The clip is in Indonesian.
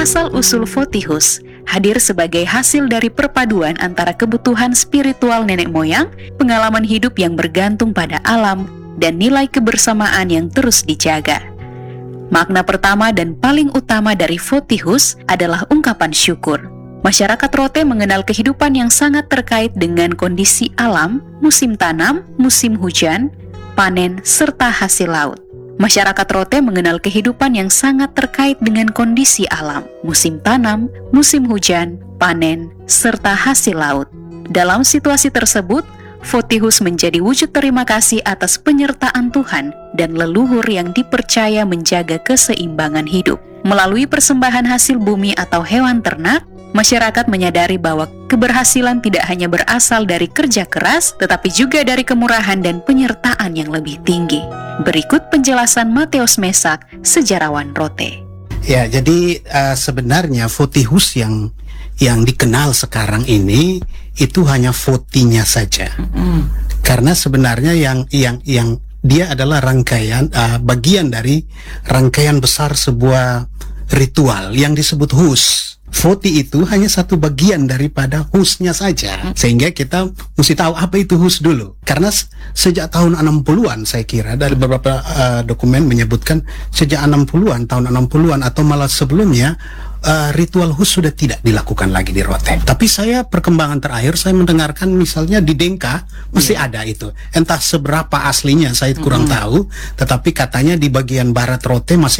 Asal-usul Votihus hadir sebagai hasil dari perpaduan antara kebutuhan spiritual nenek moyang, pengalaman hidup yang bergantung pada alam, dan nilai kebersamaan yang terus dijaga. Makna pertama dan paling utama dari Votihus adalah ungkapan syukur. Masyarakat Rote mengenal kehidupan yang sangat terkait dengan kondisi alam, musim tanam, musim hujan, panen, serta hasil laut. Masyarakat Rote mengenal kehidupan yang sangat terkait dengan kondisi alam, musim tanam, musim hujan, panen, serta hasil laut. Dalam situasi tersebut, Votihus menjadi wujud terima kasih atas penyertaan Tuhan dan leluhur yang dipercaya menjaga keseimbangan hidup. Melalui persembahan hasil bumi atau hewan ternak, masyarakat menyadari bahwa keberhasilan tidak hanya berasal dari kerja keras, tetapi juga dari kemurahan dan penyertaan yang lebih tinggi. Berikut penjelasan Mateus Mesak, sejarawan Rote. Ya, jadi sebenarnya Votihus yang dikenal sekarang ini itu hanya votinya saja. Karena sebenarnya yang dia adalah rangkaian bagian dari rangkaian besar sebuah ritual yang disebut hus. Voti itu hanya satu bagian daripada husnya saja. Sehingga kita mesti tahu apa itu hus dulu. Karena sejak tahun 60-an saya kira, dari beberapa dokumen menyebutkan sejak 60-an, tahun 60-an atau malah sebelumnya, ritual hus sudah tidak dilakukan lagi di Rote. Tapi perkembangan terakhir saya mendengarkan misalnya di Dengka masih ada itu. Entah seberapa aslinya saya kurang tahu, tetapi katanya di bagian barat Rote masih